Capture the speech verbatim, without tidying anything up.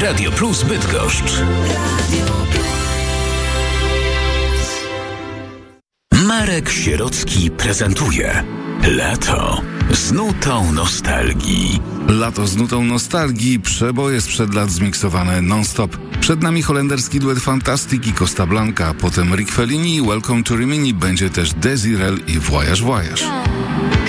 Radio Plus Bydgoszcz. Marek Sierocki prezentuje Lato z nutą nostalgii. Lato z nutą nostalgii, przeboje sprzed lat zmiksowane non-stop. Przed nami holenderski duet Fantastic i Costa Blanca, potem Rick Fellini, Welcome to Rimini, będzie też Desirel i Voyage Voyage.